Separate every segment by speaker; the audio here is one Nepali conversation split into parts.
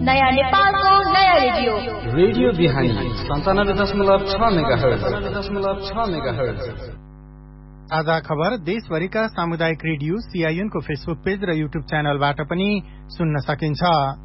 Speaker 1: नयाँ नेपालको नयाँ रेडियो
Speaker 2: रेडियो बिहानी 97.6 मेगाहर्ज।
Speaker 3: ताजा खबर देशभरिका सामुदायिक रेडियो CIN को फेसबुक पेज र युट्युब च्यानलबाट पनि सुन्न सकिन्छ।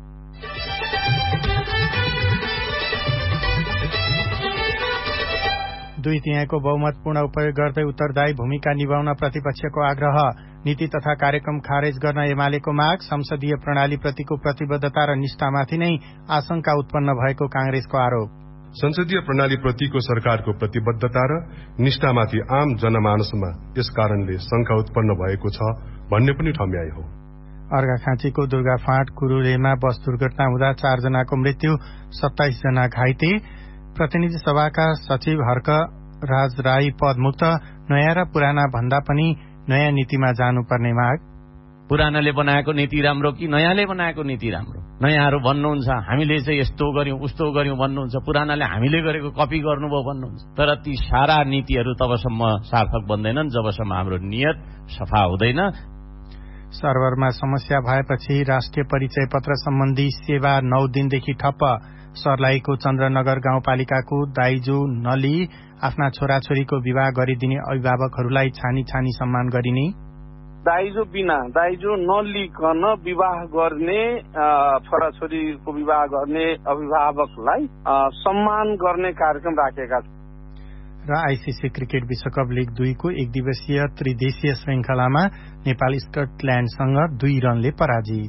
Speaker 3: दुई तिहाईको बहुमतपूर्ण उपयोग गर्दै उत्तरदायी भूमिका निभाउन प्रतिपक्षको आग्रह। नीति तथा कार्यक्रम खारेज गर्न एमालेको माग। संसदीय प्रणालीप्रतिको प्रतिबद्धता र निष्ठामाथि नै आशंका उत्पन्न भएको कांग्रेसको आरोप।
Speaker 4: संसदीय प्रणालीप्रतिको सरकारको प्रतिबद्धता र निष्ठामाथि आम जनमानसमा यस कारणले शंका उत्पन्न भएको छ भन्ने पनि ठम्याइ हो।
Speaker 3: अर्घाखाँचीको दुर्गाफाँट कुरुलेमा बस दुर्घटना हुँदा 4 जनाको मृत्यु, 27 जना घाइते। प्रतिनिधि सभाका सचिव हर्क राज राई पदमुक्त। नयाँ र पुराना भन्दा पनि नयाँ नीतिमा जानुपर्ने माग।
Speaker 5: पुरानाले बनाएको नीति राम्रो कि नयाँले बनाएको नीति राम्रो? नयाँहरू भन्नुहुन्छ हामीले चाहिँ यस्तो गर्यौं उस्तो गर्यौं भन्नुहुन्छ, पुरानाले हामीले गरेको कपी गर्नुभयो भन्नुहुन्छ। तर ती सारा नीतिहरू तबसम्म सार्थक बन्दैनन् जबसम्म हाम्रो नियत सफा हुँदैन।
Speaker 3: सर्भरमा समस्या भएपछि राष्ट्रिय परिचय पत्र सम्बन्धी सेवा 9 दिनदेखि ठप्प। सर्लाहीको चन्द्रनगर गाउँपालिकाको दाइजो नली आफ्ना छोराछोरीको विवाह गरिदिने अभिभावकहरूलाई छानी छानी सम्मान गरिने।
Speaker 6: दाइजो बिना दाइजो नलिकन विवाह गर्ने छोराछोरीको विवाह गर्ने अभिभावकलाई सम्मान गर्ने कार्यक्रम राखेका छन्।
Speaker 3: र आइसिसी क्रिकेट विश्वकप लीग 2 को एक दिवसीय त्रिदेशीय श्रृंखलामा नेपाल स्कटल्याण्डसँग 2 रनले पराजित।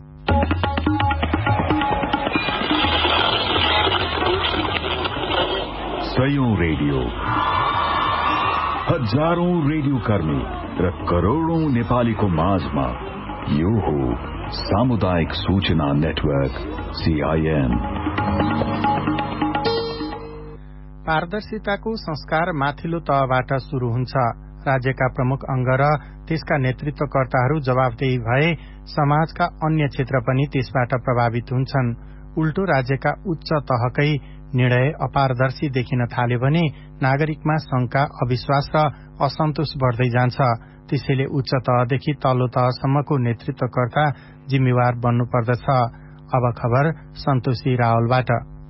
Speaker 7: सयौं रेडियो, हजारौं रेडियो कर्मी र करोड़ौं नेपालीको माझमा यो हो सामुदायिक सूचना नेटवर्क CIN।
Speaker 3: पारदर्शिताको संस्कार माथिल्लो तहबाट शुरू हुन्छ। राज्यका प्रमुख अंग र त्यसका नेतृत्वकर्ताहरू जवाफदेही भए समाजका अन्य क्षेत्र पनि त्यसबाट प्रभावित हुन्छन्। उल्टो राज्यका उच्च तहकै निर्णय अपारदर्शी देखिन थाल्यो भने नागरिकमा शंका, अविश्वास र असन्तोष बढ्दै जान्छ। त्यसैले उच्च तहदेखि तल्लो तहसम्मको नेतृत्वकर्ता जिम्मेवार बन्नुपर्दछ। अब खबर सन्तोषी रावलबाट।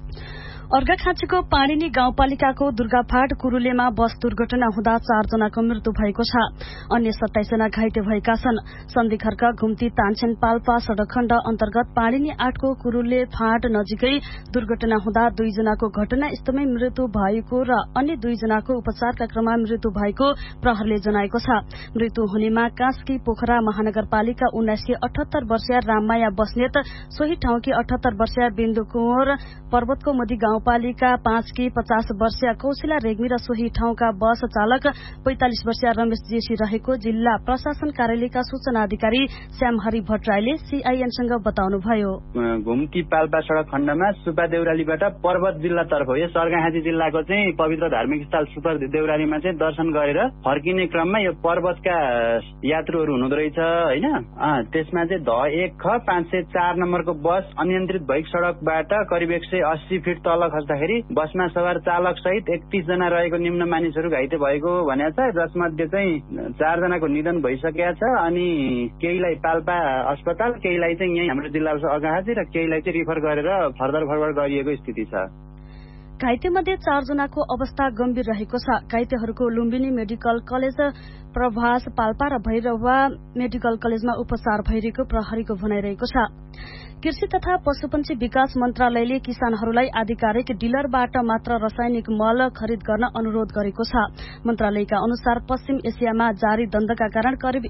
Speaker 8: अर्घाखाँचीको पाणिनी गाउँपालिकाको दुर्गाफाँट कुरुलेमा बस दुर्घटना हुँदा 4 जनाको मृत्यु भएको छ। अन्य 27 जना घाइते भएका छन्। सन्धिखर्क घुम्ती तानसेन पाल्पा सड़क खण्ड अन्तर्गत पाणिनी 8 को कुरुले फाँट नजिकै दुर्घटना हुँदा 2 जनाको घटनास्थलमै मृत्यु भएको र अन्य 2 जनाको उपचारका क्रममा मृत्यु भएको प्रहरले जनाएको छ। मृत्यु हुनेमा कास्की पोखरा महानगरपालिका 1978 वर्षीय राममाया बस्नेत, सोही ठाउँकी 78 वर्षीय बिन्दु कुँवर, पर्वतको मोदी गाउँपालिका 5 की 50 वर्षीय कौशिला रेग्मी र सोही ठाउँका बस चालक 45 वर्षीय रमेश जेसी रहेको जिल्ला प्रशासन कार्यालयका सूचना अधिकारी श्यामहरि भट्टराईले CINसँग बताउनुभयो।
Speaker 9: घुम्ती पाल्पा सड़क खण्डमा सुब्बा देउरालीबाट पर्वत जिल्लातर्फ यो अर्घाखाँची जिल्लाको चाहिँ पवित्र धार्मिक स्थल सुब्बा देउरालीमा चाहिँ दर्शन गरेर फर्किने क्रममा यो पर्वतका यात्रुहरू हुनुहुँदो रहेछ हैन। त्यसमा चाहिँ ध 1 ख 504 नम्बरको बस अनियन्त्रित भई सड़कबाट करिब 180 फिट तल खस्दाखेरि बसमा सवार चालक सहित 31 जना रहेको निम्न मानिसहरू घाइते भएको भनेको छ। जसमध्ये चाहिँ 4 जनाको निधन भइसकेको छ। अनि केहीलाई पाल्पा अस्पताल, केहीलाई चाहिँ यही हाम्रो जिल्ला अर्घाखाँची र केहीलाई चाहिँ रिफर गरेर फर्दर फरवर्ड गरिएको स्थिति छ।
Speaker 8: घाइते मध्ये 4 जनाको अवस्था गम्भीर रहेको छ। घाइतेहरूको लुम्बिनी मेडिकल कलेज, प्रभास पाल्पा र भैरवा मेडिकल कलेजमा उपचार भइरहेको प्रहरीको भनाइरहेको छ। कृषि तथा पशुपन्छी विकास मन्त्रालयले किसानहरूलाई आधिकारिक डिलरबाट मात्र रासायनिक मल खरिद गर्न अनुरोध गरेको छ। मन्त्रालयका अनुसार पश्चिम एसियामा जारी द्वन्द्वका कारण करिब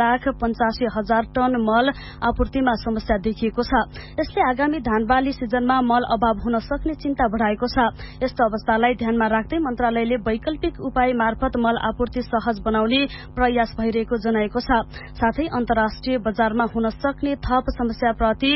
Speaker 8: 1,85,000 टन मल आपूर्तिमा समस्या देखिएको छ। यसले आगामी धानबाली सिजनमा मल अभाव हुन सक्ने चिन्ता बढ़ाएको छ। यस्तो अवस्थालाई ध्यानमा राख्दै मन्त्रालयले वैकल्पिक उपाय मार्फत मल आपूर्ति सहज बनाउने प्रयास भइरहेको जनाएको छ। साथै अन्तर्राष्ट्रिय बजारमा हुन सक्ने थप समस्याप्रति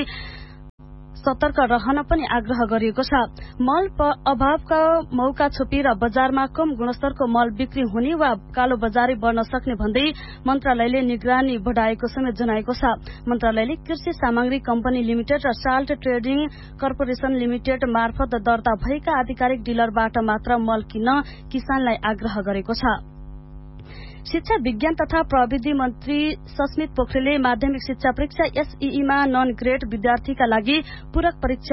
Speaker 8: सतर्क रहन पनि आग्रह गरिएको छ। मल अभावका मौका छोपी र बजारमा कम गुणस्तरको मल बिक्री हुने वा कालो बजारी बढ्न सक्ने भन्दै मन्त्रालयले निगरानी बढ़ाएको समेत जनाएको छ। मन्त्रालयले कृषि सामग्री कम्पनी लिमिटेड र साल्ट ट्रेडिङ कर्पोरेशन लिमिटेड मार्फत दर्ता भएका आधिकारिक डिलरबाट मात्र मल किन्न किसानलाई आग्रह गरेको छ। शिक्षा विज्ञान तथा प्रविधि मन्त्री सस्मित पोखरेलले माध्यमिक शिक्षा परीक्षा SEE मा नन ग्रेड विद्यार्थीका लागि पूरक परीक्षा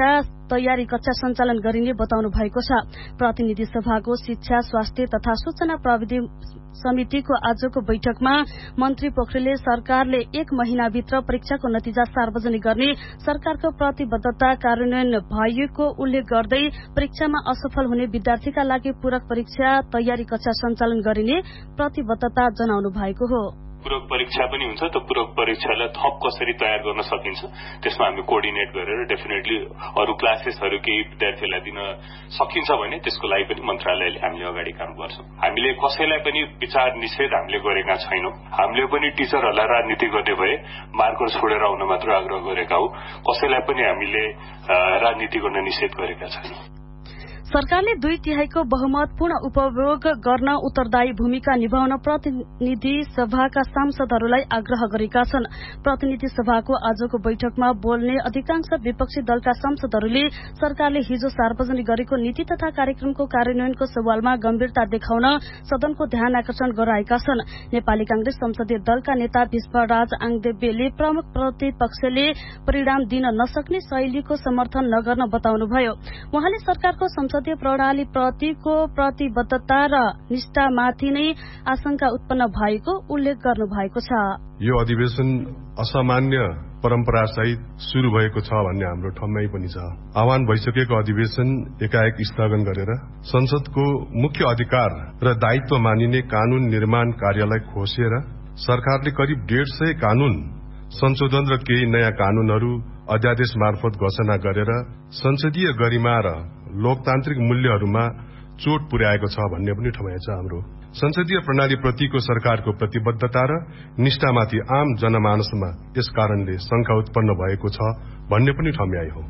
Speaker 8: तयारी कक्षा सञ्चालन गरिने बताउनु भएको छ। प्रतिनिधि सभाको शिक्षा, स्वास्थ्य तथा सूचना प्रविधि समितिको आजको बैठकमा मन्त्री पोखरेलले सरकारले 1 महिनाभित्र परीक्षाको नतिजा सार्वजनिक गर्ने सरकारको प्रतिबद्धता कार्यान्वयन भएको उल्लेख गर्दै परीक्षामा असफल हुने विद्यार्थीका लागि पूरक परीक्षा तयारी कक्षा सञ्चालन गरिने प्रतिबद्धता जनाउनु भएको हो।
Speaker 10: पूरक परीक्षा पनि हुन्छ, त पूरक परीक्षालाई थप कसरी तयार गर्न सकिन्छ त्यसमा हामी कोअर्डिनेट गरेर डेफिनेटली अरू क्लासेसहरू केही विद्यार्थीलाई दिन सकिन्छ भने त्यसको लागि पनि मन्त्रालयले हामीले अगाडि काम गर्छौं। हामीले कसैलाई पनि विचार निषेध हामीले गरेका छैनौं। हामीले पनि टिचरहरूलाई राजनीति गर्ने भए मार्कर छोडेर आउन मात्र आग्रह गरेका हौ। कसैलाई पनि हामीले राजनीति गर्न निषेध गरेका छैनौं।
Speaker 8: सरकारले 2/3 बहुमत पूर्ण उपभोग गर्न उत्तरदायी भूमिका निभाउन प्रतिनिधि सभाका सांसदहरूलाई आग्रह गरेका छन्। प्रतिनिधि सभाको आजको बैठकमा बोल्ने अधिकांश विपक्षी दलका सांसदहरूले सरकारले हिजो सार्वजनिक गरेको नीति तथा कार्यक्रमको कार्यान्वयनको सवालमा गम्भीरता देखाउन सदनको ध्यान आकर्षण गराएका छन्। नेपाली कांग्रेस संसदीय दलका नेता भीष्मराज आङदेब्यले प्रमुख प्रतिपक्षले परिणाम दिन नसक्ने शैलीको समर्थन नगर्न बताउनुभयो। उहाँले सरकारको संसदीय प्रणाली प्रतिको प्रतिबद्धता र निष्ठामाथि नै आशंका उत्पन्न भएको उल्लेख गर्नु भएको छ।
Speaker 4: यो अधिवेशन असामान्य परम्परा सहित शुरू भएको छ भन्ने हाम्रो ठम्याइ पनि छ। आह्वान भइसकेको अधिवेशन एकाएक स्थगन गरेर संसदको मुख्य अधिकार र दायित्व मानिने कानून निर्माण कार्यलाई खोसेर सरकारले करिब 150 कानून संशोधन र केही नयाँ कानूनहरू अध्यादेश मार्फत घोषणा गरेर संसदीय गरिमा र लोकतान्त्रिक मूल्यहरूमा चोट पुर्याएको छ भन्ने पनि ठम्याइ छ। हाम्रो संसदीय प्रणाली प्रतिको सरकारको प्रतिबद्धता र निष्ठामाथि आम जनमानसमा यस कारणले शंका उत्पन्न भएको छ भन्ने पनि ठम्याइ हो।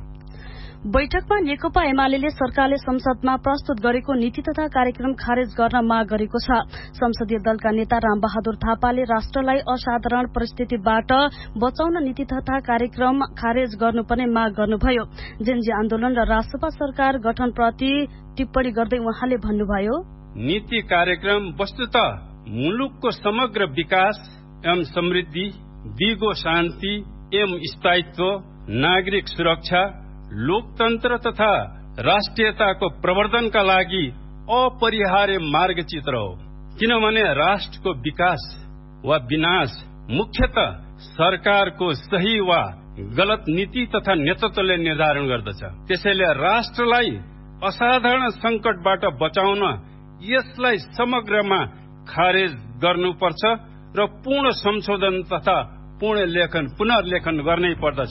Speaker 8: बैठकमा नेकपा एमाले सरकारले संसदमा प्रस्तुत गरेको नीति तथा कार्यक्रम खारेज गर्न माग गरेको छ। संसदीय दलका नेता रामबहादुर थापाले राष्ट्रलाई असाधारण परिस्थितिबाट बचाउन नीति तथा कार्यक्रम खारेज गर्नुपर्ने माग गर्नुभयो। जेनजी आन्दोलन र राष्ट्रपा सरकार गठनप्रति टिप्पणी गर्दै उहाँले भन्नुभयो,
Speaker 11: नीति कार्यक्रम वस्तुतः मुलुकको समग्र विकास एवं समृद्धि, दिगो शान्ति एवं स्थायित्व, नागरिक सुरक्षा, लोकतन्त्र तथा राष्ट्रियताको प्रवर्धनका लागि अपरिहार्य मार्गचित्र हो। किनभने राष्ट्रको विकास वा विनाश मुख्यतः सरकारको सही वा गलत नीति तथा नेतृत्वले निर्धारण गर्दछ। त्यसैले राष्ट्रलाई असाधारण संकटबाट बचाउन यसलाई समग्रमा खारेज गर्नुपर्छ र पूर्ण संशोधन तथा पुनर्लेखन गर्नै पर्दछ।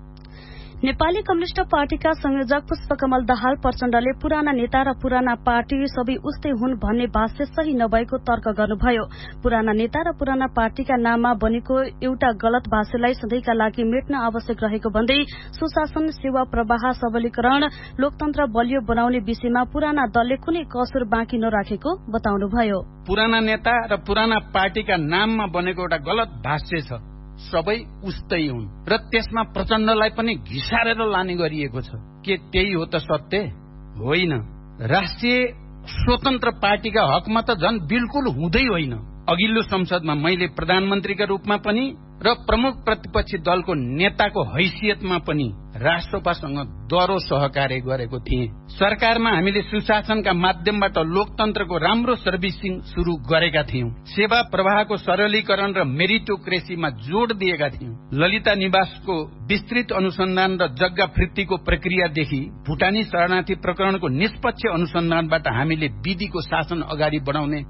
Speaker 8: नेपाली कम्युनिष्ट पार्टीका संयोजक पुष्पकमल दाहाल प्रचण्डले पुराना नेता र पुराना पार्टी सबै उस्तै हुन् भन्ने भाष्य सही नभएको तर्क गर्नुभयो। पुराना नेता र पुराना पार्टीका नाममा बनेको एउटा गलत भाष्यलाई सधैँका लागि मेट्न आवश्यक रहेको भन्दै सुशासन, सेवा प्रवाह, सबलीकरण, लोकतन्त्र बलियो बनाउने विषयमा पुराना दलले कुनै कसुर बाँकी नराखेको बताउनुभयो।
Speaker 12: पुराना नेता र पुराना पार्टीका नाममा बनेको एउटा गलत भाष्य छ, सबै उस्तै हुन् र त्यसमा प्रचण्डलाई पनि घिसारेर लाने गरिएको छ। के त्यही हो त सत्य? होइन। राष्ट्रिय स्वतन्त्र पार्टीका हकमा त झन् बिल्कुल हुँदै होइन। अघिल्लो संसदमा मैले प्रधानमन्त्रीका रूपमा पनि र प्रमुख प्रतिपक्षी दलको नेताको हैसियतमा पनि राष्ट्रपासँग दह्रो सहकार्य गरेको थिएँ। सरकारमा हामीले सुशासनका माध्यमबाट लोकतन्त्रको राम्रो सर्भिसिङ शुरू गरेका थियौं। सेवा प्रवाहको सरलीकरण र मेरिटोक्रेसीमा जोड़ दिएका थियौं। ललिता निवासको विस्तृत अनुसन्धान र जग्गा फिर्तीको प्रक्रियादेखि भुटानी शरणार्थी प्रकरणको निष्पक्ष अनुसन्धानबाट हामीले विधिको शासन अगाडि बढाउने।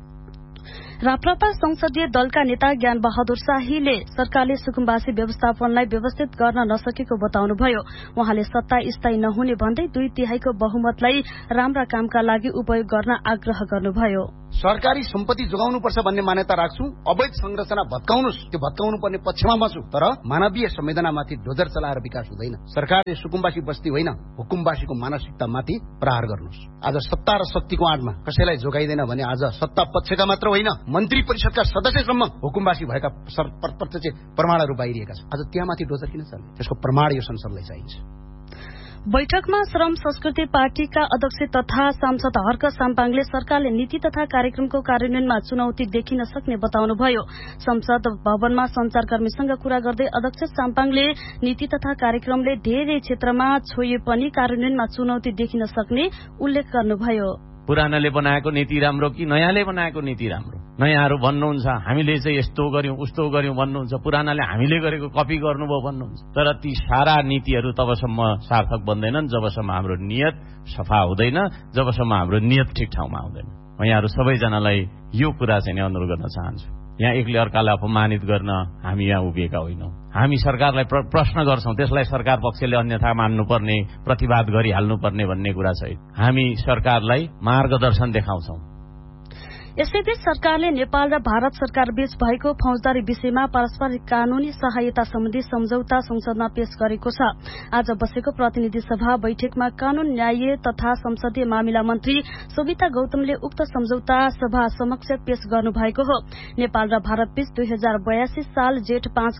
Speaker 8: राप्रपा संसदीय दलका नेता ज्ञान बहादुर शाहीले सरकारले सुकुम्बासी व्यवस्थापनलाई व्यवस्थित गर्न नसकेको बताउनुभयो। उहाँले सत्ता स्थायी नहुने भन्दै 2/3 बहुमतलाई राम्रा कामका लागि उपयोग गर्न आग्रह गर्नुभयो।
Speaker 12: सरकारी सम्पत्ति जोगाउनुपर्छ भन्ने मान्यता राख्छु। अवैध संरचना भत्काउनुस्, त्यो भत्काउनु पर्ने पक्षमा म छु, तर मानवीय संवेदनामाथि डोजर चलाएर विकास हुँदैन। सरकारले सुकुम्बासी बस्ती होइन, हुकुमबासीको मानसिकतामाथि प्रहार गर्नुहोस्। आज सत्ता र शक्तिको आडमा कसैलाई जोगाइदैन भने आज सत्ता पक्षका मात्र होइन, मन्त्री परिषदका सदस्यसम्म हुकुमबासी भएका प्रत्यक्ष प्रमाणहरू बाहिरिएका छन्। आज त्यहाँमाथि डोजर किन चल्ने? त्यसको प्रमाण यो संसदलाई चाहिन्छ।
Speaker 8: बैठकमा श्रम संस्कृति पार्टीका अध्यक्ष तथा सांसद हर्क साम्पाङले सरकारले नीति तथा कार्यक्रमको कार्यान्वयनमा चुनौती देखिन सक्ने बताउनुभयो। संसद भवनमा संचारकर्मीसँग कुरा गर्दै अध्यक्ष साम्पाङले नीति तथा कार्यक्रमले धेरै क्षेत्रमा छोए पनि कार्यान्वयनमा चुनौती देखिन सक्ने उल्लेख गर्नुभयो।
Speaker 5: पुरानाले बनाएको नीति राम्रो कि नयाँले बनाएको नीति राम्रो? नयाँहरू भन्नुहुन्छ हामीले चाहिँ यस्तो गर्यौं उस्तो गर्यौं भन्नुहुन्छ, पुरानाले हामीले गरेको कपी गर्नुभयो भन्नुहुन्छ। तर ती सारा नीतिहरू तबसम्म सार्थक बन्दैनन् जबसम्म हाम्रो नियत सफा हुँदैन, जबसम्म हाम्रो नियत ठिक ठाउँमा हुँदैन। म यहाँहरू सबैजनालाई यो कुरा चाहिँ अनुरोध गर्न चाहन्छु। यहाँ एकले अर्कालाई अपमानित गर्न हामी यहाँ उभिएका होइनौं। हामी सरकारलाई प्रश्न गर्छौं, त्यसलाई सरकार पक्षले अन्यथा मान्नुपर्ने, प्रतिवाद गरिहाल्नुपर्ने भन्ने कुरा छैन। हामी सरकारलाई मार्गदर्शन देखाउँछौं।
Speaker 8: यसैबीच सरकारले नेपाल र भारत सरकार बीच भएको फौजदारी विषयमा पारस्परिक कानूनी सहायता सम्बन्धी सम्झौता संसदमा पेश गरेको छ। आज बसेको प्रतिनिधि सभा बैठकमा कानून न्याय तथा संसदीय मामिला मन्त्री सोभिता गौतमले उक्त सम्झौता सभा समक्ष पेश गर्नुभएको हो। नेपाल र भारत बीच 2082 साल जेठ 5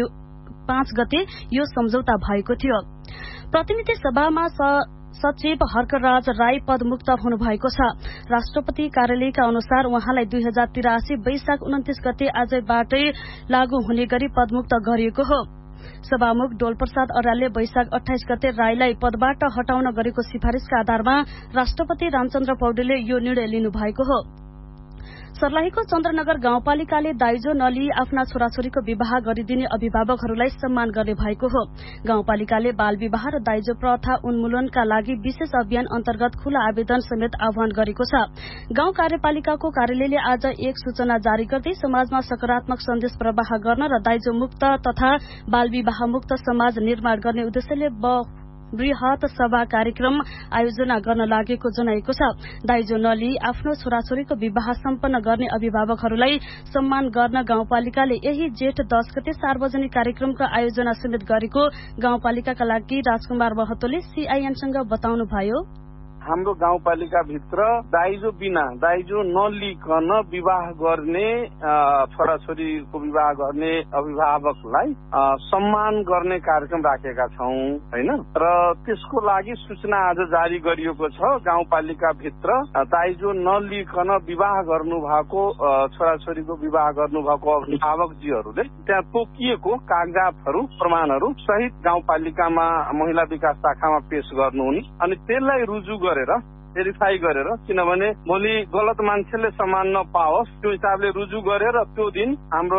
Speaker 8: गते यो सम्झौता भएको थियो। प्रतिनिधि सभामा सचिव हर्कराज राई पदमुक्त हुनुभएको छ। राष्ट्रपति कार्यालयका अनुसार उहाँलाई 2083 वैशाख 29 गते आजैबाटै लागू हुने गरी पदमुक्त गरिएको हो। सभामुख डोलप्रसाद अर्यालले वैशाख 28 गते राईलाई पदबाट हटाउन गरेको सिफारिशका आधारमा राष्ट्रपति रामचन्द्र पौडेलले यो निर्णय लिनुभएको हो। सर्लाहीको चन्द्रनगर गाउँपालिकाले दाइजो नलिई आफ्ना छोराछोरीको विवाह गरिदिने अभिभावकहरूलाई सम्मान गर्ने भएको हो। गाउँपालिकाले बाल विवाह र दाइजो प्रथा उन्मूलनका लागि विशेष अभियान अन्तर्गत खुला आवेदन समेत आह्वान गरेको छ। गाउँ कार्यपालिकाको कार्यालयले आज एक सूचना जारी गर्दै समाजमा सकारात्मक सन्देश प्रवाह गर्न र दाइजो मुक्त तथा बाल विवाह मुक्त समाज निर्माण गर्ने उद्देश्यले वृहत सभा कार्यक्रम आयोजना गर्न लागेको जनाएको छ। दाइजो नलिई आफ्नो छोराछोरीको विवाह सम्पन्न गर्ने अभिभावकहरूलाई सम्मान गर्न गाउँपालिकाले यही जेठ 10 गते सार्वजनिक कार्यक्रमको आयोजना समेत गरेको गाउँपालिकाका लागि राजकुमार महतोले सीआईएनसँग बताउनुभयो।
Speaker 6: हाम्रो गाउँपालिका भित्र दाइजो नलिकन विवाह गर्ने छोराछोरीको विवाह गर्ने अभिभावकलाई सम्मान गर्ने कार्यक्रम राखेका छौं हैन। र त्यसको लागि सूचना आज जारी गरिएको छ। गाउँपालिका भित्र दाइजो नलिकन विवाह गर्नु भएको छोराछोरीको विवाह गर्नु भएको अभिभावकजीहरूले त्यहाँ तोकिएको कागजातहरू प्रमाणहरू सहित गाउँपालिकामा महिला विकास शाखामा पेश गर्नुहुने अनि त्यसलाई रुजु भेरिफाई गरेर, किनभने भोलि गलत मान्छेले सम्मान नपाओस् त्यो हिसाबले रुजु गरेर त्यो दिन हाम्रो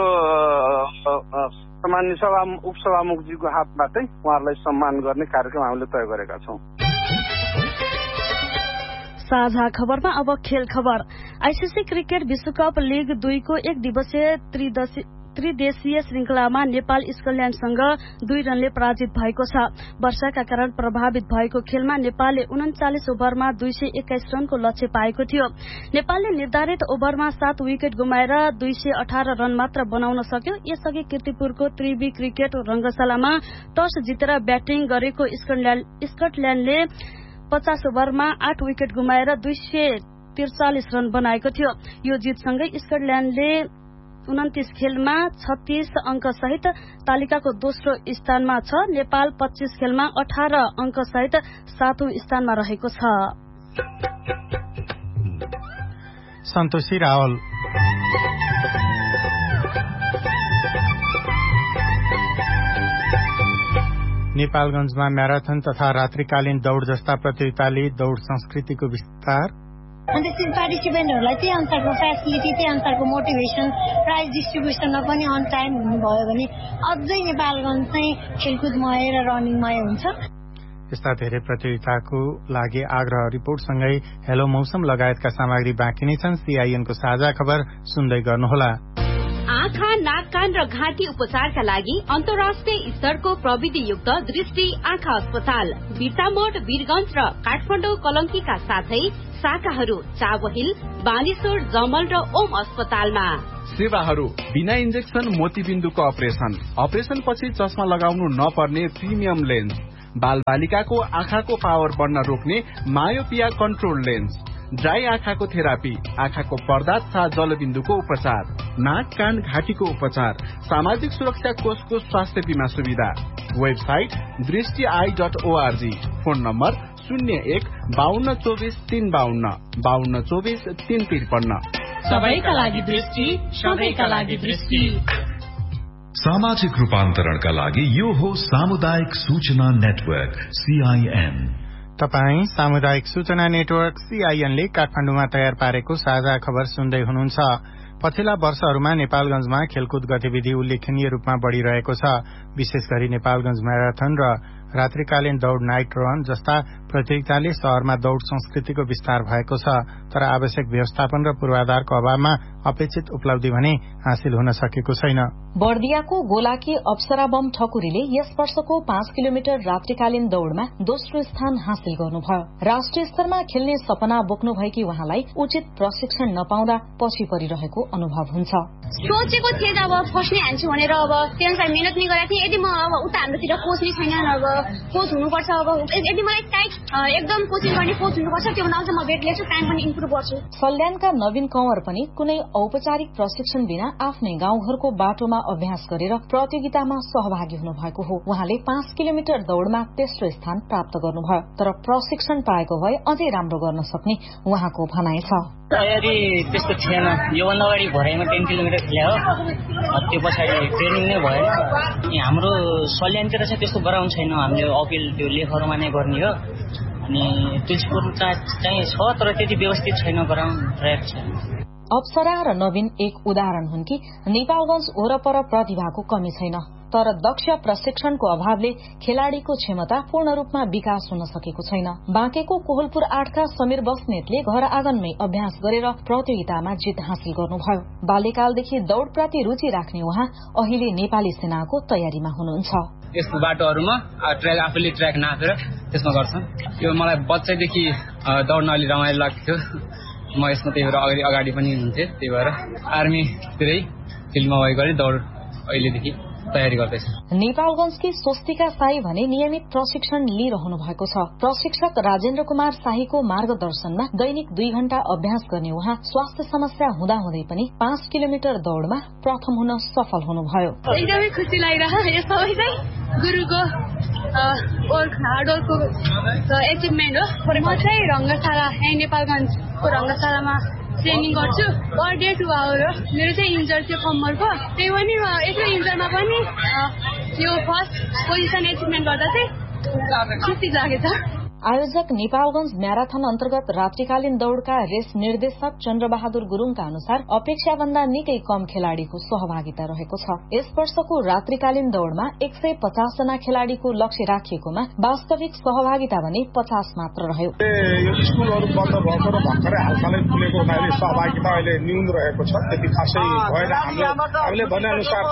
Speaker 6: सामान्य सभा उपसभामुखजीको हातबाटै उहाँहरूलाई सम्मान गर्ने कार्यक्रम हामीले तय गरेका छौं।
Speaker 8: साझा खबरमा अब खेल खबर। आईसीसी क्रिकेट विश्वकप लीग 2 को एक दिवसीय त्रिदेशीय श्रृंखलामा नेपाल स्कटल्याण्डसँग 2 रनले पराजित भएको छ। वर्षाका कारण प्रभावित भएको खेलमा नेपालले 39 ओभरमा 221 रनको लक्ष्य पाएको थियो। नेपालले निर्धारित ओभरमा 7 विकेट गुमाएर 218 रन मात्र बनाउन सक्यो। यसअघि कीर्तिपुरको त्रिवी क्रिकेट रंगशालामा टस जितेर ब्याटिङ गरेको स्कटल्याण्डले 50 ओभरमा 8 विकेट गुमाएर 243 रन बनाएको थियो। यो जितसँगै स्कटल्याण्डले 29 खेलमा 36 अंक सहित तालिकाको दोस्रो स्थानमा छ। नेपाल 25 खेलमा 18 अंक सहित 7औं स्थानमा रहेको छ।
Speaker 3: सन्तोषी रावल। नेपालगंजमा म्याराथन तथा रात्रिकालीन दौड़ जस्ता प्रतियोगिताले दौड़ संस्कृतिको विस्तार
Speaker 13: अनि त्यसपछि पार्टिसिपेन्टहरूलाई त्यही अनुसारको फेसिलिटी, त्यही अनुसारको मोटिभेसन, प्राइज डिस्ट्रिब्युसनमा पनि अन टाइम हुनुभयो भने अझै नेपालगञ्ज चाहिँ खेलकुदमय र रनिङमय हुन्छ।
Speaker 3: यस्ता धेरै प्रतियोगिताको लागि आग्रह रिपोर्टसँगै हेलो मौसम लगायतका सामग्री बाँकी नै छन्। सीआईएनको साझा खबर सुन्दै गर्नुहोला।
Speaker 1: आँखा, नाक, कान र घाँटी उपचारका लागि अन्तर्राष्ट्रिय स्तरको प्रविधियुक्त दृष्टि आँखा अस्पताल बिर्तामोड, वीरगंज र काठमाडौँ कलंकीका साथै शाखाहरू चावहिल, बानेश्वर, जमल र ओम अस्पतालमा।
Speaker 14: सेवाहरू बिना इन्जेक्सन मोतीबिन्दुको अपरेशन पछि चस्मा लगाउनु नपर्ने प्रिमियम लेन्स, बाल बालिकाको आँखाको पावर बढ्न रोक्ने मायोपिया कन्ट्रोल लेन्स, ड्राई आँखाको थेरापी, आँखाको पर्दा तथा जलबिन्दुको उपचार, नाक कान घाँटीको उपचार, सामाजिक सुरक्षा कोषको स्वास्थ्य बीमा सुविधा। वेबसाइट दृष्टि.org। Phone number 01-5224-352 5224-353।
Speaker 15: सबैका लागि दृष्टि, सबैका लागि दृष्टि।
Speaker 7: सामाजिक रूपान्तरणका लागि यो हो सामुदायिक सूचना नेटवर्क CIN।
Speaker 3: तपाई सामुदायिक सूचना नेटवर्क CIN ले काठमाडौँमा तयार पारेको साझा खबर सुन्दै हुनुहुन्छ। पछिल्ला वर्षहरूमा नेपालगंजमा खेलकुद गतिविधि उल्लेखनीय रूपमा बढ़िरहेको छ। विशेष गरी नेपालगंज म्याराथन र रात्रिकालीन दौड़ नाइट रन जस्ता प्रतियोगिताले शहरमा दौड़ संस्कृतिको विस्तार भएको छ। तर आवश्यक व्यवस्थापन र पूर्वाधारको अभावमा अपेक्षित उपलब्धि भने हासिल हुन सकेको छैन।
Speaker 16: बर्दियाको गोलाकी अप्सरा बम ठकुरीले यस वर्षको 5 किलोमिटर रात्रिकालीन दौड़मा दोस्रो स्थान हासिल गर्नुभयो। राष्ट्रिय स्तरमा खेल्ने सपना बोक्नुभएकी उहाँलाई उचित प्रशिक्षण नपाउँदा पछि परिरहेको अनुभव हुन्छ।
Speaker 17: सोचेको थिएँ अब फर्स्ट नै हाल्छु भनेर, अब त्यो अनुसार मेहनत नै गरेको थिएँ। यदि म अब उता हाम्रोतिर कोच नै छैन, अब कोच हुनुपर्छ। अब यदि मलाई टाइट एकदम कोचिङ गर्ने कोच हुनुपर्छ, त्यो भन्दा म वेट लिन्छु, टाइम पनि इम्प्रुभ गर्छु। सल्यानका नवीन कंवर पनि कुनै औपचारिक प्रशिक्षण बिना आफ्नै गाउँघरको बाटोमा अभ्यास गरेर प्रतियोगितामा सहभागी हुनुभएको हो। उहाँले 5 किलोमिटर दौड़मा तेस्रो स्थान प्राप्त गर्नुभयो। तर प्रशिक्षण पाएको भए अझै राम्रो गर्न सक्ने उहाँको भनाइ छ।
Speaker 18: तयारी त्यस्तो थिएन। योभन्दा अगाडि भराइमा 10 किलोमिटर खेल्यो हो, त्यो पछाडि ट्रेनिङ नै भएन। हाम्रो सल्यानतिर चाहिँ त्यस्तो गराउनु छैन, हामीले अपिल त्यो लेखहरूमा नै गर्ने हो। अनि तुलसीपुर चाहिँ छ, तर त्यति व्यवस्थित छैन, गराउनु ट्र्याक छैन।
Speaker 16: अप्सरा र नवीन एक उदाहरण हुन् कि नेपालगंज वरपर प्रतिभाको कमी छैन, तर दक्ष प्रशिक्षणको अभावले खेलाड़ीको क्षमता पूर्ण रूपमा विकास हुन सकेको छैन। बाँकेको कोहलपुर 8 का समीर बस्नेतले घर आँगनमै अभ्यास गरेर प्रतियोगितामा जित हासिल गर्नुभयो। बाल्यकालदेखि दौड़प्रति रुचि राख्ने उहाँ अहिले नेपाली सेनाको तयारीमा हुनुहुन्छ।
Speaker 19: यस्तो बाटोहरूमा ट्र्याक आफूले ट्र्याक नापेर त्यसमा गर्छन्। यो मलाई बच्चैदेखि दौड्न अलि रमाइलो लाग्थ्यो। म यसमा त्यही भएर अगाडि पनि हुन्थेँ। त्यही भएर आर्मीतिरै फिल्डमा भएको गरी दौड अहिलेदेखि तयारी गर्दैछ।
Speaker 16: नेपालगंजकी स्वस्तिका साई भने नियमित प्रशिक्षण लिइरहनु भएको छ। प्रशिक्षक राजेन्द्र कुमार शाहीको मार्गदर्शनमा दैनिक 2 घण्टा अभ्यास गर्ने उहाँ स्वास्थ्य समस्या हुँदाहुँदै पनि 5 किलोमिटर दौड़मा प्रथम हुन सफल हुनुभयो।
Speaker 17: एकदमै खुसी लागिरहेको यो सबै चाहिँ गुरुको हार्डवर्कको एचिभमेन्ट हो। म चाहिँ रंगशाला नेपालगंजको रंगशालामा ट्रेनिङ गर्छु। पर डे 2 आवर हो। मेरो चाहिँ इन्जर थियो कम्मरको, त्यही पनि यत्रो इन्जरमा पनि यो फर्स्ट पोजिसन एचिभमेन्ट गर्दा चाहिँ खुसी लागेछ।
Speaker 16: आयोजक नेपालगंज म्याराथन अन्तर्गत रात्रिकालीन दौड़का रेस निर्देशक चन्द्रबहादुर गुरूङका अनुसार अपेक्षाभन्दा निकै कम खेलाड़ीको सहभागिता रहेको छ। यस वर्षको रात्रिकालीन दौड़मा 150 जना खेलाड़ीको लक्ष्य राखिएकोमा वास्तविक सहभागिता भने 50 मात्र रह्यो।
Speaker 20: यो स्कुलहरू बन्द भएको र भर्खरै हालसालै खुलेको हुनाले सहभागिता अहिले न्यून रहेको छ। त्यति खासै भएन। हामीले भने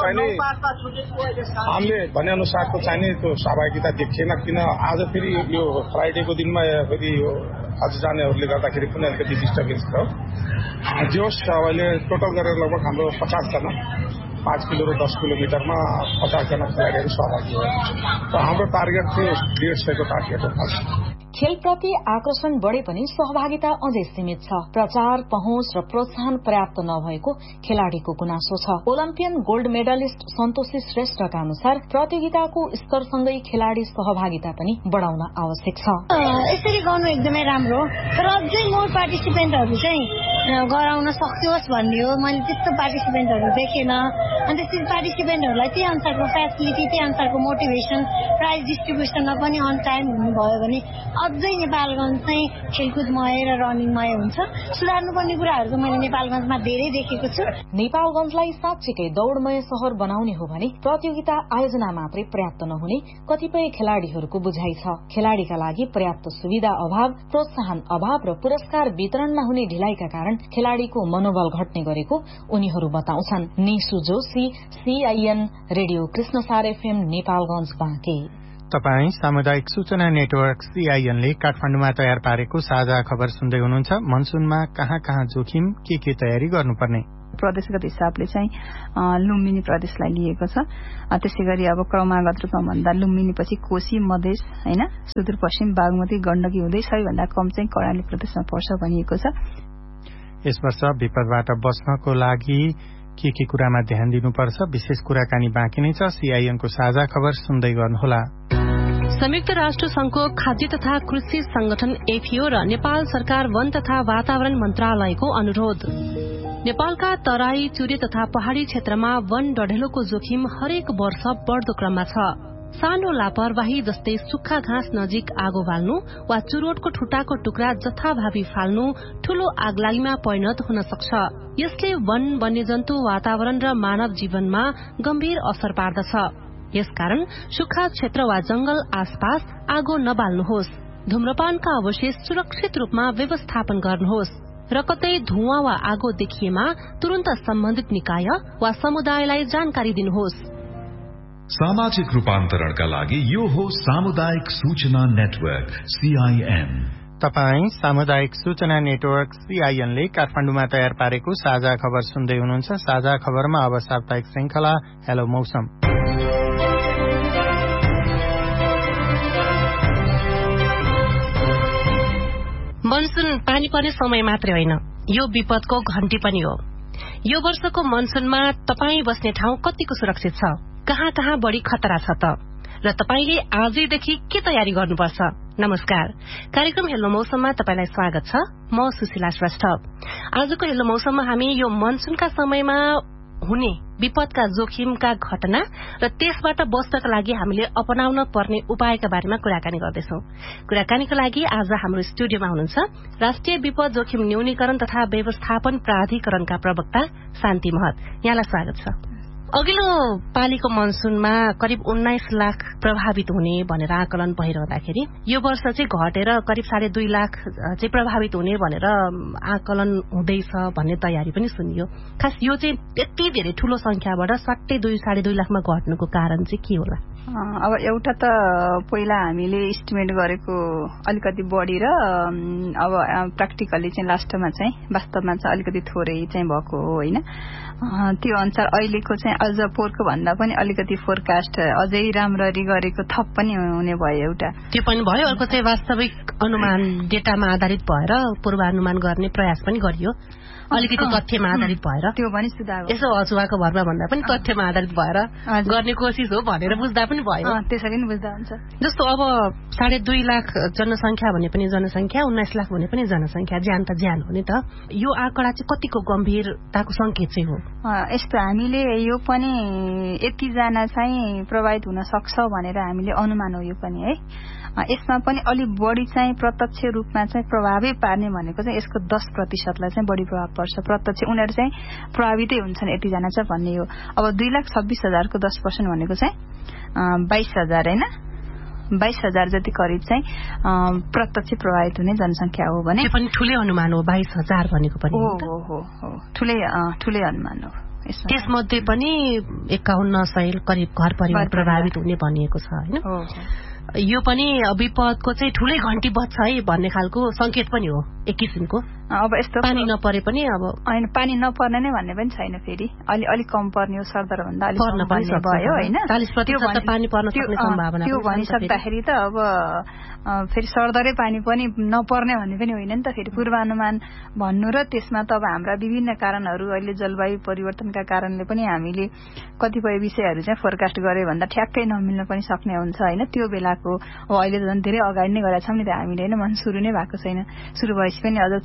Speaker 20: अनुसारको चाहिने त्यो सहभागिता देखिएन। किन आज फेरि यो फ्राइडेको दिनमा फेरि यो आज जानेहरूले गर्दाखेरि पनि अलिकति डिस्टर्बेन्स थियो। जोस् अहिले टोटल गरेर लगभग हाम्रो 50 जना 5 किलो र 10 किलोमिटरमा 50 जना खेलाडीहरू सहभागी भएको छ। र हाम्रो टार्गेट थियो 150 को टार्गेट हो।
Speaker 16: खेलप्रति आकर्षण बढे पनि सहभागिता अझै सीमित छ। प्रचार, पहुँच र प्रोत्साहन पर्याप्त नभएको खेलाड़ीको गुनासो छ। ओलम्पियन गोल्ड मेडलिस्ट सन्तोषी श्रेष्ठका अनुसार प्रतियोगिताको स्तरसँगै खेलाड़ी सहभागिता पनि बढाउन आवश्यक छ।
Speaker 13: यसरी गर्नु एकदमै राम्रो, तर अझै मोर पार्टिसिपेन्टहरू चाहिँ गराउन सकियोस् भन्ने हो। मैले त्यस्तो पार्टिसिपेन्टहरू देखेन। अनि त्यसरी पार्टिसिपेन्टहरूलाई त्यही अनुसारको फेसिलिटी, त्यही अनुसारको मोटिभेसन, प्राइज डिस्ट्रिब्युसनमा पनि अन टाइम हुनुभयो भने अझै नेपालगंज चाहिँ खेलकुदमय र रनिङमय हुन्छ। सुधार्नुपर्ने कुराहरू चाहिँ मैले नेपालगंजमा धेरै देखेको छु।
Speaker 16: नेपालगंजलाई साँच्चीकै दौड़मय शहर बनाउने हो भने प्रतियोगिता आयोजना मात्रै पर्याप्त नहुने कतिपय खेलाड़ीहरूको बुझाइ छ। खेलाड़ीका लागि पर्याप्त सुविधा अभाव, प्रोत्साहन अभाव र पुरस्कार वितरणमा हुने ढिलाइका कारण खेलाड़ीको मनोबल घट्ने गरेको उनीहरू बताउँछन्। Nishu Joshi, CIN radio Krishnasar FM Nepalganj Banke.
Speaker 3: तपाई सामुदायिक सूचना नेटवर्क CIN ले काठमाडौँमा तयार पारेको साझा खबर सुन्दै हुनुहुन्छ। मनसुनमा कहाँ कहाँ जोखिम, के तयारी गर्नुपर्ने।
Speaker 21: प्रदेशगत हिसाबले चाहिँ लुम्बिनी प्रदेशलाई लिएको छ। त्यसै गरी अब क्रमागत रूपमा भन्दा लुम्बिनी पछि कोशी मधेस हैन सुदूरपश्चिम बागमती गण्डकी हुँदै सबैभन्दा कम चाहिँ कर्णाली प्रदेशमा पर्छ भनिएको छ।
Speaker 3: यस वर्ष विपदबाट बच्नको लागि के कुरामा ध्यान दिनुपर्छ विशेष कुराकानी बाँकी नै छ। सीआईएनको साझा खबर सुन्दै गर्नुहोला।
Speaker 22: संयुक्त राष्ट्र संघको खाद्य तथा कृषि संगठन एफएओ र नेपाल सरकार वन तथा वातावरण मन्त्रालयको अनुरोध। नेपालका तराई चुरे तथा पहाड़ी क्षेत्रमा वन डढेलोको जोखिम हरेक वर्ष बढ्दो क्रममा छ। सानो लापरवाही जस्तै सुक्खा घाँस नजिक आगो बाल्नु वा चुरोटको ठुटाको टुक्रा जथाभावी फाल्नु ठूलो आगलागीमा परिणत हुन सक्छ। यसले वन वन्यजन्तु वातावरण र मानव जीवनमा गम्भीर असर पार्दछ। यसकारण सुक्खा क्षेत्र वा जंगल आसपास आगो नबाल्नुहोस्। धूम्रपानका अवशेष सुरक्षित रूपमा व्यवस्थापन गर्नुहोस् र कतै धुवाँ वा आगो देखिएमा तुरन्त सम्बन्धित निकाय वा समुदायलाई जानकारी दिनुहोस्।
Speaker 7: सामाजिक रूपान्तरणका लागि यो हो सामुदायिक सूचना नेटवर्क सीआईएन।
Speaker 3: तपाई सामुदायिक सूचना नेटवर्क सीआईएन ले काठमाडौँमा तयार पारेको साझा खबर सुन्दै हुनुहुन्छ। साझा खबरमा अब साप्ताहिक श्रृंखला हेलो मौसम।
Speaker 22: मनसुन पानी पर्ने समय मात्रै होइन, यो विपदको घण्टी पनि हो। यो वर्षको मनसुनमा तपाई बस्ने ठाउँ कतिको सुरक्षित छ, कहाँ कहाँ बढ़ी खतरा छ त, र तपाईले आजैदेखि के तयारी गर्नुपर्छ। नमस्कार, कार्यक्रम हेलो मौसममा तपाईलाई स्वागत छ। म सुशीला श्रेष्ठ। आजको हेलो मौसममा हामी यो मनसुनका समयमा हुने विपदका जोखिमका घटना र त्यसबाट बच्नका लागि हामीले अपनाउन पर्ने उपायका बारेमा कुराकानी गर्दैछौं। कुराकानीका लागि आज हाम्रो स्टुडियोमा हुनुहुन्छ राष्ट्रिय विपद जोखिम न्यूनीकरण तथा व्यवस्थापन प्राधिकरणका प्रवक्ता शान्ति महत। यहाँलाई स्वागत छ। अघिल्लो पालीको मनसुनमा करिब 19 लाख प्रभावित हुने भनेर आकलन भइरहँदाखेरि यो वर्ष चाहिँ घटेर करिब 2.5 लाख चाहिँ प्रभावित हुने भनेर आकलन हुँदैछ भन्ने तयारी पनि सुनियो। खास यो चाहिँ त्यति धेरै ठूलो संख्याबाट सट्टै 2.5 लाखमा घट्नुको कारण चाहिँ के होला?
Speaker 21: अब एउटा त पहिला हामीले इस्टिमेट गरेको अलिकति बढी र अब प्र्याक्टिकली चाहिँ लास्टमा चाहिँ वास्तवमा चाहिँ अलिकति थोरै चाहिँ भएको हो हैन। त्यो अनुसार अहिलेको चाहिँ अझ पोहोरको भन्दा पनि अलिकति फोरकास्ट अझै राम्ररी गरेको थप पनि हुने भयो। एउटा
Speaker 22: त्यो पनि भयो, अर्को चाहिँ वास्तविक अनुमान डेटामा आधारित भएर पूर्वानुमान गर्ने प्रयास पनि गरियो। अलिकति तथ्यमा आधारित भएर
Speaker 21: त्यो पनि सुधार
Speaker 22: यसो अछुवाको भरमा भन्दा पनि तथ्यमा आधारित भएर गर्ने कोसिस हो भनेर बुझ्दा पनि भयो।
Speaker 21: त्यसरी नै बुझ्दा हुन्छ।
Speaker 22: जस्तो अब 2.5 लाख जनसंख्या भने पनि जनसंख्या, 19 लाख भने पनि जनसंख्या, ज्यान त ज्यान हो नि त। यो आँकडा चाहिँ कतिको गम्भीरताको संकेत चाहिँ हो?
Speaker 21: यस्तो हामीले यो पनि यति जना चाहिँ प्रभावित हुन सक्छ भनेर हामीले अनुमान हो यो पनि है। यसमा पनि अलि बढी चाहिँ प्रत्यक्ष रूपमा चाहिँ प्रभावै पार्ने भनेको चाहिँ यसको 10% लाई चाहिँ बढी प्रभाव पर्छ। प्रत्यक्ष उनीहरू चाहिँ प्रभावितै हुन्छन् यतिजना चाहिँ भन्ने हो। अब 2,26,000 को 10% भनेको चाहिँ 22,000 हैन, 22,000 जति करिब चाहिँ प्रत्यक्ष प्रभावित हुने जनसंख्या हो भने
Speaker 22: पनि ठूलै अनुमान हो। 22,000 भनेको पनि
Speaker 21: हो ठूलै अनुमान हो।
Speaker 22: त्यसमध्ये पनि 51,000 करिब घर परिवार प्रभावित हुने भनिएको छ हैन। यो पनि विपदको चाहिँ ठूलै घण्टी बज्छ है भन्ने खालको संकेत पनि हो एक किसिमको।
Speaker 21: अब यस्तो
Speaker 22: पानी नपरे पनि अब
Speaker 21: हैन, पानी नपर्ने नै भन्ने पनि छैन। फेरि अलि कम पर्ने हो, सरदर भन्दा अलि
Speaker 22: पर्न पनि
Speaker 21: भयो हैन।
Speaker 22: 40% पानी पर्न सक्ने सम्भावना
Speaker 21: त्यो भनिसक्दाखेरि त अब फेरि सरदरै पानी पनि नपर्ने भन्ने पनि होइन नि त। फेरि पूर्वानुमान भन्नु र त्यसमा त अब हाम्रा विभिन्न कारणहरू अहिले जलवायु परिवर्तनका कारणले पनि हामीले कतिपय विषयहरू चाहिँ फोरकास्ट गरे भन्दा ठ्याक्कै नमिल्न पनि सक्ने हुन्छ हैन। त्यो बेलाको अब अहिले त झन् धेरै अगाडि नै गरेका छौं नि त हामीले हैन। मन सुरु नै भएको छैन, सुरु भएपछि पनि अझ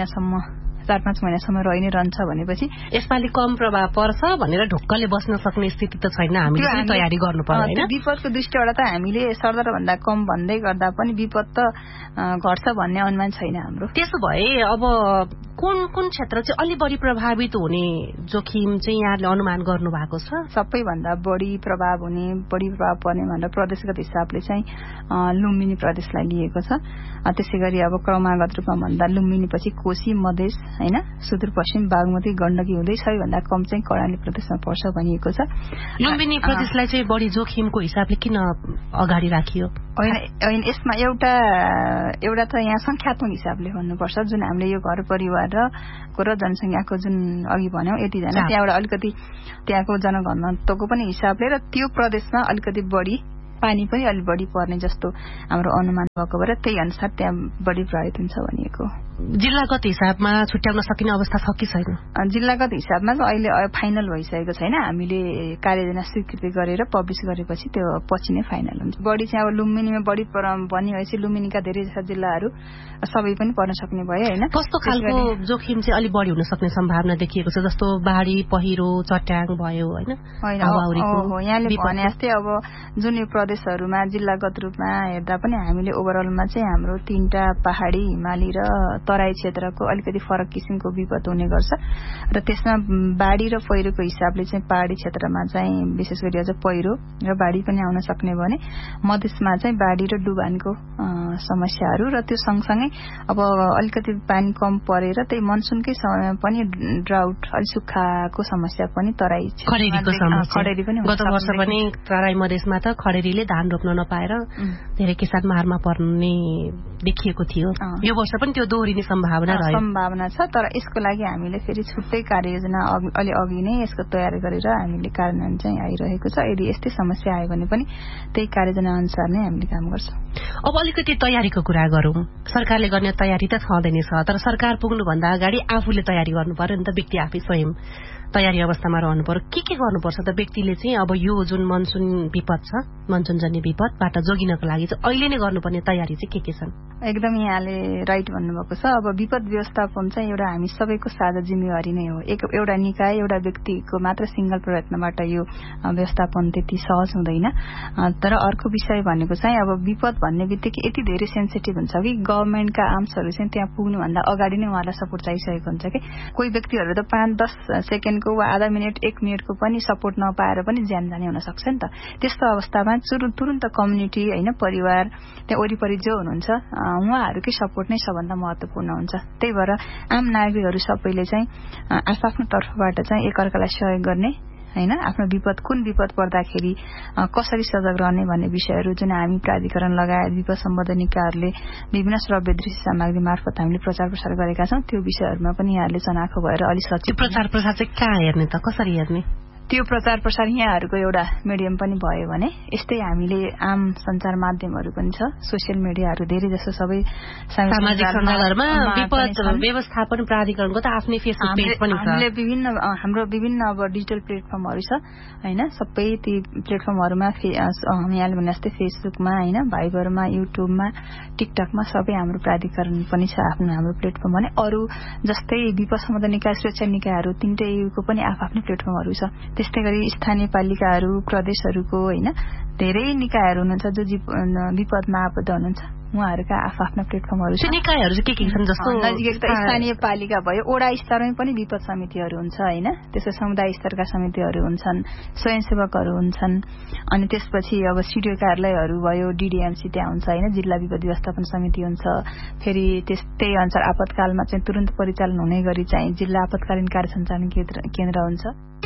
Speaker 21: 4-5 महिनासम्म रहि नै रहन्छ भनेपछि
Speaker 22: यसपालि कम प्रभाव पर्छ भनेर ढुक्कले बस्न सक्ने स्थिति त छैन। हामीले पनि तयारी गर्नुपर्छ हैन।
Speaker 21: विपदको दृष्टिबाट त हामीले सरदर भन्दा कम भन्दै गर्दा पनि विपद त घट्छ भन्ने अनुमान छैन हाम्रो।
Speaker 22: त्यसो भए अब कुन क्षेत्र चाहिँ अलि बढी प्रभावित हुने जोखिम चाहिँ यहाँले अनुमान गर्नु भएको छ?
Speaker 21: सबैभन्दा बढी प्रभाव हुने, बढी प्रभाव पर्ने भनेर प्रदेशगत हिसाबले चाहिँ लुम्बिनी प्रदेशलाई लिएको छ। त्यसै गरी अब क्रमागत रूपमा भन्दा लुम्बिनी पछि कोशी मधेस हैन सुदूरपश्चिम बागमती गण्डकी हुँदै सबैभन्दा कम चाहिँ कर्णाली प्रदेशमा पर्छ भनिएको छ।
Speaker 22: लुम्बिनी प्रदेशलाई चाहिँ बढी जोखिमको हिसाबले किन अगाडि राखियो?
Speaker 21: होइन यसमा एउटा त यहाँ संख्यात्मक हिसाबले भन्नुपर्छ, जुन हामीले यो घर परिवार र जनसङ्ख्याको जुन अघि भन्यौं यतिजना, त्यहाँबाट अलिकति त्यहाँको जनघनत्वको पनि हिसाबले र त्यो प्रदेशमा अलिकति बढी पानी पनि अलि बढी पर्ने जस्तो हाम्रो अनुमान भएको भएर त्यही अनुसार त्यहाँ बढी प्रभावित हुन्छ भनिएको।
Speaker 22: जिल्लागत हिसाबमा छुट्याउन सकिने अवस्था छ कि छैन?
Speaker 21: जिल्लागत हिसाबमा अहिले फाइनल भइसकेको छैन। हामीले कार्ययोजना स्वीकृति गरेर पब्लिस गरेपछि त्यो पछि नै फाइनल हुन्छ। बढी चाहिँ अब लुम्बिनीमा बढी भनिएपछि लुम्बिनीका धेरै जस्ता जिल्लाहरू सबै पनि पर्न सक्ने भयो हैन।
Speaker 22: कस्तो खालको जोखिम चाहिँ अलि बढी हुन सक्ने सम्भावना देखिएको छ, जस्तो बाढी पहिरो चट्याङ भयो हैन?
Speaker 21: यहाँले भने जस्तै अब जुन यो प्रदेशहरूमा जिल्लागत रूपमा हेर्दा पनि हामीले ओभरअलमा चाहिँ हाम्रो 3टा पहाडी हिमाली र तराई क्षेत्रको अलिकति फरक किसिमको विपद हुने गर्छ र त्यसमा बाढी र पहिरोको हिसाबले चाहिँ पहाडी क्षेत्रमा चाहिँ विशेष गरी अझ पहिरो र बाढी पनि आउन सक्ने भने मधेसमा चाहिँ बाढी र डुबानको समस्याहरू र त्यो सँगसँगै अब अलिकति पानी कम परेर त्यही मनसुनकै समयमा पनि ड्राउट अलि सुक्खाको समस्या पनि तराई
Speaker 22: खडेरी पनि गत वर्ष पनि तराई मधेसमा त खडेरीले धान रोप्न नपाएर धेरै किसान मारमा पर्ने देखिएको थियो। यो वर्ष पनि त्यो दोहोरिने सम्भावना
Speaker 21: छ, तर यसको लागि हामीले फेरि छुट्टै कार्ययोजना अलि अघि नै यसको तयारी गरेर हामीले कार्यान्वयन चाहिँ आइरहेको छ। यदि यस्तै समस्या आयो भने पनि त्यही कार्ययोजना अनुसार नै हामीले काम गर्छौं।
Speaker 22: अब अलिकति तयारीको कुरा गरौं। सरकारले गर्ने तयारी त छँदै नै छ, तर सरकार पुग्नुभन्दा अगाडि आफूले तयारी गर्नु पर्यो नि त। व्यक्ति आफै स्वयं तयारी अवस्थामा रहनु पर्यो। के गर्नुपर्छ त व्यक्तिले चाहिँ अब यो जुन मनसुन विपद छ, मनसुनजन्य विपदबाट जोगिनको लागि चाहिँ अहिले नै गर्नुपर्ने तयारी चाहिँ के छन्?
Speaker 21: एकदम यहाँले राइट भन्नुभएको छ। अब विपद व्यवस्थापन चाहिँ एउटा हामी सबैको साझा जिम्मेवारी नै हो। एउटा निकाय एउटा व्यक्तिको मात्र सिंगल प्रयत्नबाट यो व्यवस्थापन त्यति सहज हुँदैन। तर अर्को विषय भनेको चाहिँ अब विपद भन्ने बित्तिकै यति धेरै सेन्सिटिभ हुन्छ कि गभर्नमेन्टका आर्म्सहरू चाहिँ त्यहाँ पुग्नुभन्दा अगाडि नै उहाँलाई सपोर्ट चाहिसकेको हुन्छ कि कोही व्यक्तिहरू त 5-10 सेकेन्डको वा आधा मिनट 1 मिनटको पनि सपोर्ट नपाएर पनि ज्यान जाने हुन सक्छ नि त। त्यस्तो अवस्थामा तुरुन्त कम्युनिटी हैन परिवार त्यहाँ वरिपरि जो हुनुहुन्छ उहाँहरूकै सपोर्ट नै सबभन्दा महत्त्वपूर्ण हुन्छ। त्यही भएर आम नागरिकहरू सबैले चाहिँ आफ्नो तर्फबाट चाहिँ एकअर्कालाई सहयोग गर्ने हैन, आफ्नो विपद कुन विपद पर्दाखेरि कसरी सजग रहने भन्ने विषयहरू जुन हामी प्राधिकरण लगायत विपद सम्बन्धी निकायहरूले विभिन्न श्रव्य दृश्य सामग्री मार्फत हामीले प्रचार प्रसार गरेका छौं। त्यो विषयहरूमा पनि यहाँहरूले चनाखो भएर अलि सचेत
Speaker 22: प्रचार प्रसार चाहिँ कहाँ हेर्ने त, कसरी हेर्ने?
Speaker 21: त्यो प्रचार प्रसार यहाँहरूको एउटा मिडियम पनि भयो भने यस्तै हामीले आम सञ्चार माध्यमहरू पनि छ, सोसियल मिडियाहरू धेरै जसो सबै
Speaker 22: सामाजिक सञ्जालहरूमा विपद व्यवस्थापन प्राधिकरणको त आफ्नै फेसबुक पेज पनि छ।
Speaker 21: हाम्रो विभिन्न अब डिजिटल प्लेटफर्महरू छ हैन, सबै ती प्लेटफर्महरूमा यहाँले भने जस्तै फेसबुकमा हैन, भाइबरमा, युट्युबमा, टिकटकमा सबै हाम्रो प्राधिकरण पनि छ आफ्नो हाम्रो प्लेटफर्म भने। अरू जस्तै विपद सम्बन्धी निकाय सुरक्षा निकायहरू 3टैको पनि आफ्नै प्लेटफर्महरू छ। त्यस्तै गरी स्थानीय पालिकाहरू प्रदेशहरूको हैन धेरै निकायहरू हुनुहुन्छ जो विपदमा आबद्ध हुनुहुन्छ, उहाँहरूका आफ्ना प्लेटफर्महरू छ।
Speaker 22: निकायहरू चाहिँ के छन्? जस्तो
Speaker 21: स्थानीय पालिका भयो, वडा स्तरमै पनि विपद समितिहरू हुन्छ हैन, त्यसै समुदाय स्तरका समितिहरू हुन्छन्, स्वयंसेवकहरू हुन्छन्, अनि त्यसपछि अब सिडिओ कार्यालयहरू भयो, डिडिएमसी त्यहाँ हुन्छ हैन, जिल्ला विपद व्यवस्थापन समिति हुन्छ। फेरि त्यस्तै अनुसार आपतकालमा चाहिँ तुरुन्त परिचालन हुने गरी चाहिँ जिल्ला आपतकालीन कार्य सञ्चालन केन्द्र हुन्छ।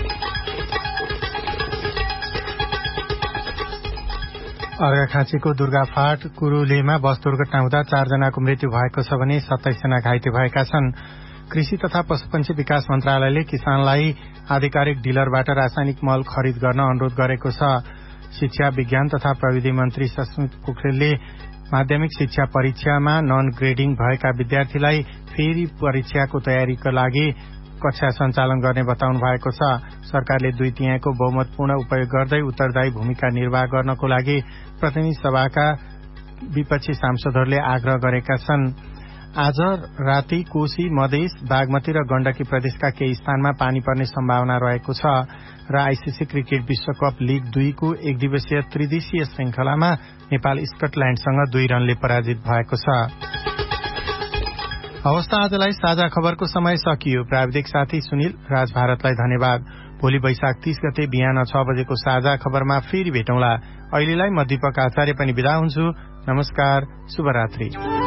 Speaker 3: अर्घाखाँचीको दुर्गाफाट कुरुलेमा बस दुर्घटना हुँदा 4 जनाको मृत्यु भएको छ भने 27 जना घाइते भएका छन्। कृषि तथा पशुपन्छी विकास मन्त्रालयले किसानलाई आधिकारिक डिलरबाट रासायनिक मल खरिद गर्न अनुरोध गरेको छ। शिक्षा विज्ञान तथा प्रविधि मन्त्री सस्मित पोखरेलले माध्यमिक शिक्षा परीक्षामा नन ग्रेडिङ भएका विद्यार्थीलाई फेरि परीक्षाको तयारीका लागि कक्षा सञ्चालन गर्ने बताउनु भएको छ। सरकारले 2/3 बहुमतपूर्ण उपयोग गर्दै उत्तरदायी भूमिका निर्वाह गर्नको लागि प्रतिनिधि सभाका विपक्षी सांसदहरूले आग्रह गरेका छन्। आज राति कोशी, मधेस, बागमती र गण्डकी प्रदेशका केही स्थानमा पानी पर्ने सम्भावना रहेको छ र आईसीसी क्रिकेट विश्वकप लीग 2 को 1 दिवसीय त्रिदेशीय श्रृंखलामा नेपाल स्कटल्याण्डसँग 2 रनले पराजित भएको छ। अवस्था आजलाई साझा खबरको समय सकियो। प्राविधिक साथी सुनिल राज भारतलाई धन्यवाद। भोलि वैशाख 30 गते बिहान 6 बजेको साझा खबरमा फेरि भेटौँला। अहिलेलाई म दीपक आचार्य पनि बिदा हुन्छु। नमस्कार, शुभरात्रि।